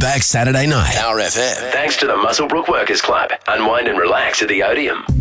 back Saturday night. Power FM. Thanks to the Muswellbrook Workers Club. Unwind and relax at the Odeum.